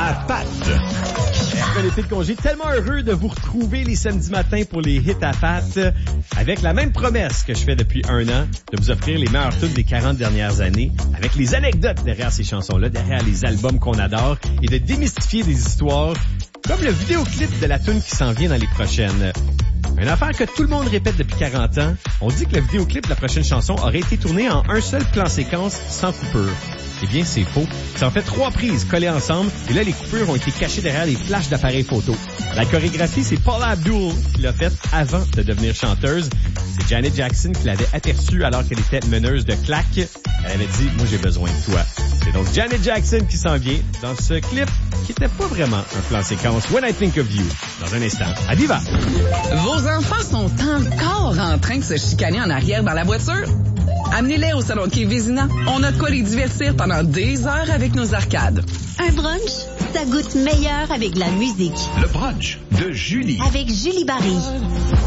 à Pat. Après l'été de congé, tellement heureux de vous retrouver les samedis matins pour les hits à Pat, avec la même promesse que je fais depuis 1 an, de vous offrir les meilleurs tunes des 40 dernières années, avec les anecdotes derrière ces chansons-là, derrière les albums qu'on adore, et de démystifier des histoires, comme le vidéoclip de la tune qui s'en vient dans les prochaines. Une affaire que tout le monde répète depuis 40 ans, on dit que le vidéoclip de la prochaine chanson aurait été tourné en un seul plan séquence sans coupure. Eh bien, c'est faux. Ça en fait 3 prises collées ensemble et là, les coupures ont été cachées derrière des flashs d'appareils photo. La chorégraphie, c'est Paula Abdul qui l'a faite avant de devenir chanteuse. C'est Janet Jackson qui l'avait aperçue alors qu'elle était meneuse de claque. Elle avait dit « Moi, j'ai besoin de toi ». C'est donc Janet Jackson qui s'en vient dans ce clip qui était pas vraiment un plan séquence. When I Think of You. Dans un instant, à Diva. Vos enfants sont encore en train de se chicaner en arrière dans la voiture? Amenez-les au Salon Quai Vézina. On a de quoi les divertir pendant des heures avec nos arcades. Un brunch, ça goûte meilleur avec la musique. Le brunch de Julie. Avec Julie Barry.